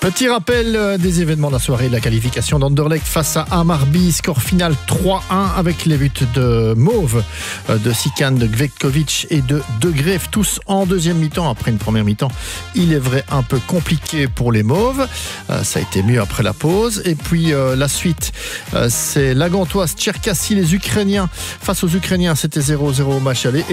Petit rappel des événements de la soirée de la qualification d'Anderlecht face à Hammarby. Score final 3-1 avec les buts de Mauve, de Sikan, de Gvekkovic et de De Greef, tous en deuxième mi-temps. Après une première mi-temps, il est vrai un peu compliqué pour les Mauves. Ça a été mieux après la pause. Et puis la suite, c'est la Gantoise Tcherkassy, les Ukrainiens face aux Ukrainiens. C'était 0-0 au match aller.